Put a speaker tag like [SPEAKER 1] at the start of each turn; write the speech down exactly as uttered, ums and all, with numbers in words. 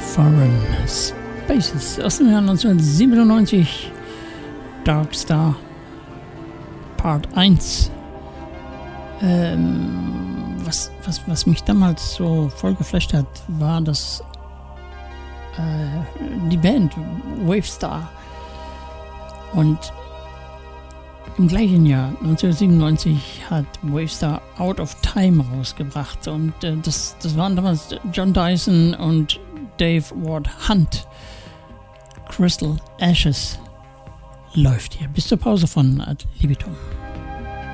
[SPEAKER 1] Foreign Spaces aus dem Jahr neunzehnhundertsiebenundneunzig. Dark Star Part eins. Ähm, was, was, was mich damals so voll geflasht hat, war das äh, die Band Wavestar. Und im gleichen Jahr, neunzehnhundertsiebenundneunzig, hat Wavestar Out of Time rausgebracht. Und äh, das, das waren damals John Dyson und Dave Ward Hunt. Crystal Ashes läuft hier bis zur Pause von Ad Libitum.